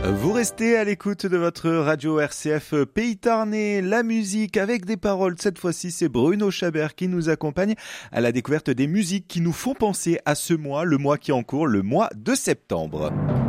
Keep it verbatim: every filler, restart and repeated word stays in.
Vous restez à l'écoute de votre radio R C F Pays Tarnais, la musique avec des paroles. Cette fois-ci, c'est Bruno Chabert qui nous accompagne à la découverte des musiques qui nous font penser à ce mois, le mois qui encourt, le mois de septembre.